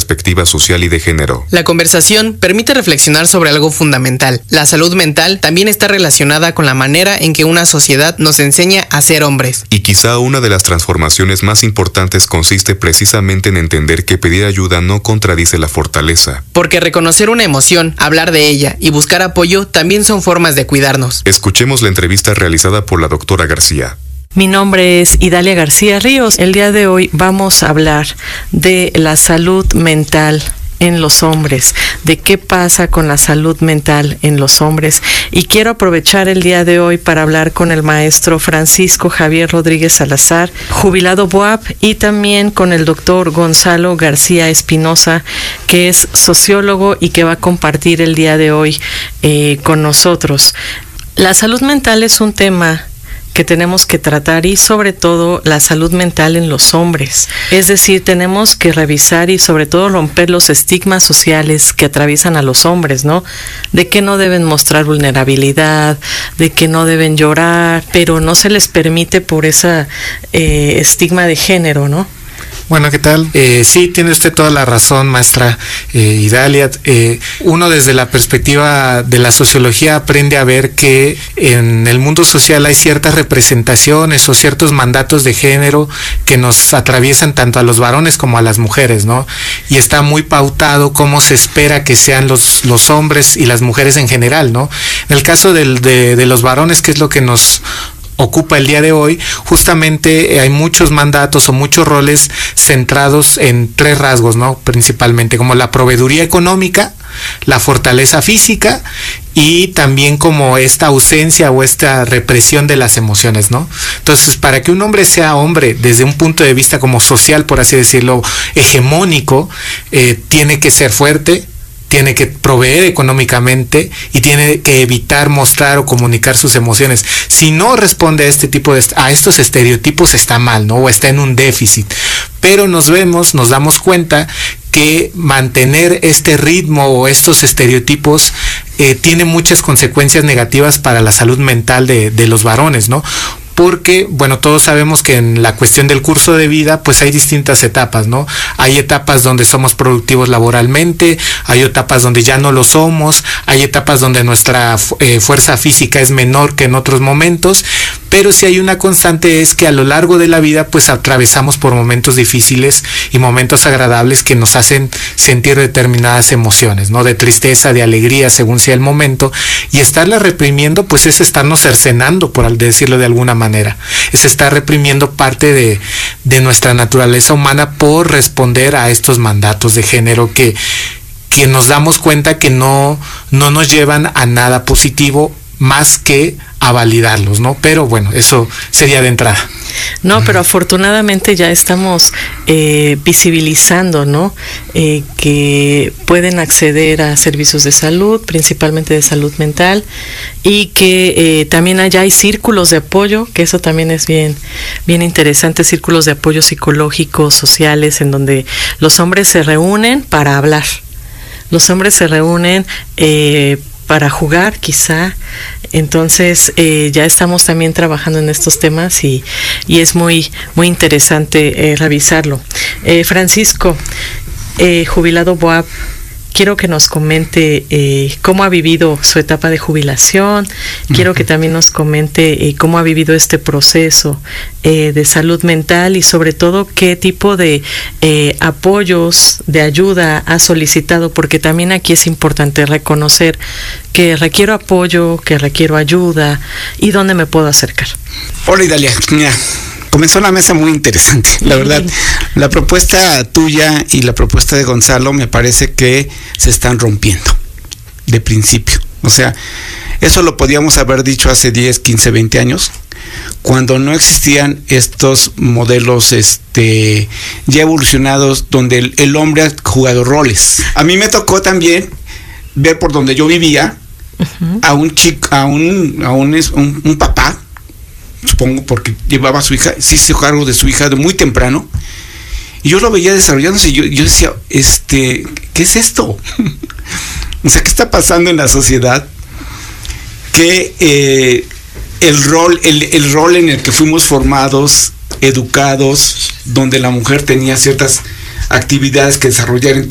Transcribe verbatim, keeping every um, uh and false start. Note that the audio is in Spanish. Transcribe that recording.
perspectiva social y de género. La conversación permite reflexionar sobre algo fundamental. La salud mental también está relacionada con la manera en que una sociedad nos enseña a ser hombres. Y quizá una de las transformaciones más importantes consiste precisamente en entender que pedir ayuda no contradice la fortaleza. Porque reconocer una emoción, hablar de ella y buscar apoyo también son formas de cuidarnos. Escuchemos la entrevista realizada por la doctora García. Mi nombre es Idalia García Ríos. El día de hoy vamos a hablar de la salud mental en los hombres, de qué pasa con la salud mental en los hombres. Y quiero aprovechar el día de hoy para hablar con el maestro Francisco Javier Rodríguez Salazar, jubilado B U A P, y también con el doctor Gonzalo García Espinosa, que es sociólogo y que va a compartir el día de hoy eh, con nosotros. La salud mental es un tema que tenemos que tratar, y sobre todo la salud mental en los hombres. Es decir, tenemos que revisar y sobre todo romper los estigmas sociales que atraviesan a los hombres, ¿no? De que no deben mostrar vulnerabilidad, de que no deben llorar, pero no se les permite por ese eh, estigma de género, ¿no? Bueno, ¿qué tal? Eh, sí, tiene usted toda la razón, maestra eh, Idalia. Eh, uno desde la perspectiva de la sociología aprende a ver que en el mundo social hay ciertas representaciones o ciertos mandatos de género que nos atraviesan tanto a los varones como a las mujeres, ¿no? Y está muy pautado cómo se espera que sean los, los hombres y las mujeres en general, ¿no? En el caso del, de, de los varones, que es lo que nos ocupa el día de hoy, justamente hay muchos mandatos o muchos roles centrados en tres rasgos, ¿no? Principalmente como la proveeduría económica, la fortaleza física y también como esta ausencia o esta represión de las emociones, ¿no? Entonces, para que un hombre sea hombre desde un punto de vista como social, por así decirlo, hegemónico, eh, tiene que ser fuerte, tiene que proveer económicamente y tiene que evitar mostrar o comunicar sus emociones. Si no responde a este tipo de a estos estereotipos, está mal, ¿no? O está en un déficit. Pero nos vemos, nos damos cuenta que mantener este ritmo o estos estereotipos eh, tiene muchas consecuencias negativas para la salud mental de, de los varones, ¿no? Porque, bueno, todos sabemos que en la cuestión del curso de vida, pues hay distintas etapas, ¿no? Hay etapas donde somos productivos laboralmente, hay etapas donde ya no lo somos, hay etapas donde nuestra eh, fuerza física es menor que en otros momentos, pero sí hay una constante, es que a lo largo de la vida, pues atravesamos por momentos difíciles y momentos agradables que nos hacen sentir determinadas emociones, ¿no? De tristeza, de alegría, según sea el momento, y estarla reprimiendo, pues es estarnos cercenando, por decirlo de alguna manera. manera, es estar reprimiendo parte de, de nuestra naturaleza humana por responder a estos mandatos de género que, que nos damos cuenta que no, no nos llevan a nada positivo más que a validarlos, ¿no? Pero bueno, eso sería de entrada. No, pero afortunadamente ya estamos eh, visibilizando, ¿no? Eh, que pueden acceder a servicios de salud, principalmente de salud mental, y que eh, también allá hay círculos de apoyo, que eso también es bien, bien interesante, círculos de apoyo psicológicos, sociales, en donde los hombres se reúnen para hablar, los hombres se reúnen eh, para jugar, quizá. Entonces eh, ya estamos también trabajando en estos temas y, y es muy, muy interesante eh, revisarlo. Eh, Francisco, eh, jubilado B U A P, quiero que nos comente eh, cómo ha vivido su etapa de jubilación. Quiero que también nos comente eh, cómo ha vivido este proceso eh, de salud mental y sobre todo qué tipo de eh, apoyos, de ayuda ha solicitado, porque también aquí es importante reconocer que requiero apoyo, que requiero ayuda y dónde me puedo acercar. Hola Idalia, mira, comenzó una mesa muy interesante, la verdad. La propuesta tuya y la propuesta de Gonzalo me parece que se están rompiendo de principio. O sea, eso lo podíamos haber dicho hace diez, quince, veinte años, cuando no existían estos modelos este, ya evolucionados donde el, el hombre ha jugado roles. A mí me tocó también ver por donde yo vivía uh-huh. a un chico, a un, a un, un, un papá, supongo porque llevaba a su hija, sí se hizo cargo de su hija de muy temprano, y yo lo veía desarrollándose, y yo, yo decía, este, ¿qué es esto? O sea, ¿qué está pasando en la sociedad? Que eh, el rol, el, el rol en el que fuimos formados, educados, donde la mujer tenía ciertas actividades que desarrollar en